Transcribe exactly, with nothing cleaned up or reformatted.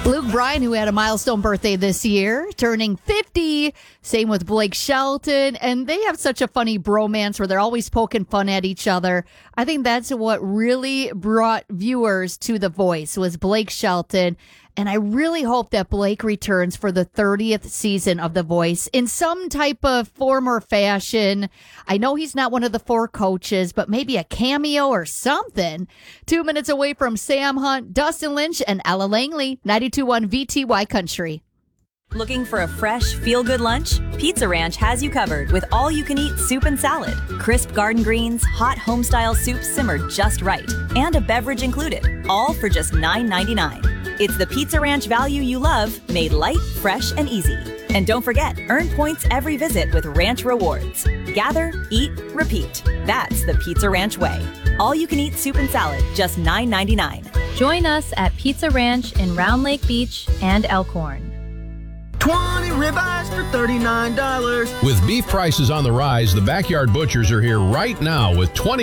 Luke Bryan, who had a milestone birthday this year, turning fifty. Same with Blake Shelton. And they have such a funny bromance where they're always poking fun at each other. I think that's what really brought viewers to The Voice was Blake Shelton. And I really hope that Blake returns for the thirtieth season of The Voice in some type of form or fashion. I know he's not one of the four coaches, but maybe a cameo or something. Two minutes away from Sam Hunt, Dustin Lynch, and Ella Langley, ninety-two point one V T Y Country. Looking for a fresh, feel-good lunch? Pizza Ranch has you covered with all-you-can-eat soup and salad. Crisp garden greens, hot home-style soups simmered just right, and a beverage included, all for just nine ninety-nine. It's the Pizza Ranch value you love, made light, fresh, and easy. And don't forget, earn points every visit with Ranch Rewards. Gather, eat, repeat. That's the Pizza Ranch way. All-you-can-eat soup and salad, just nine ninety-nine. Join us at Pizza Ranch in Round Lake Beach and Elkhorn. twenty ribeyes for thirty-nine dollars. With beef prices on the rise, the Backyard Butchers are here right now with twenty